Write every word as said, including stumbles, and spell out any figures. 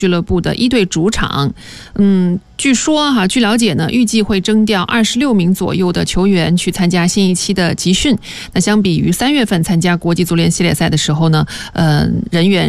俱乐部的一队主场。嗯，据说哈，据了解呢，预计会征调二十六名左右的球员去参加新一期的集训。那相比于三月份参加国际足联系列赛的时候呢，呃，人员